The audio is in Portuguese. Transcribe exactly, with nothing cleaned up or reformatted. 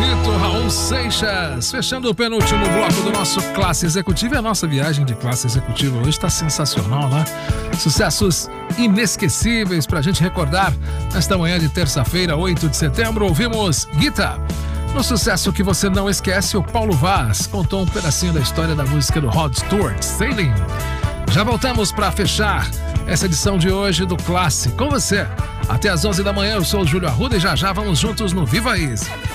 Raulzito, Raul Seixas, fechando o penúltimo bloco do nosso Classe Executiva. E a nossa viagem de Classe Executiva hoje está sensacional, né? Sucessos inesquecíveis pra gente recordar. Nesta manhã de terça-feira, oito de setembro, ouvimos Guitar. No sucesso que você não esquece, o Paulo Vaz contou um pedacinho da história da música do Rod Stewart, Sailing. Já voltamos para fechar essa edição de hoje do Classe com você. Até às onze da manhã, eu sou o Júlio Arruda e já já vamos juntos no Viva Easy.